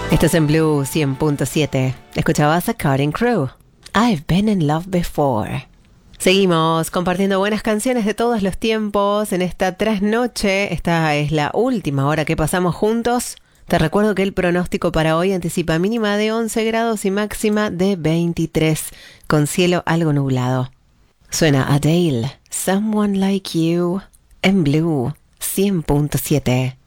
Estás en Blue 100.7. Escuchabas a Cutting Crew. I've been in love before. Seguimos compartiendo buenas canciones de todos los tiempos en esta trasnoche. Esta es la última hora que pasamos juntos. Te recuerdo que el pronóstico para hoy anticipa mínima de 11 grados y máxima de 23, con cielo algo nublado. Suena Adele, Someone Like You, en Blue 100.7.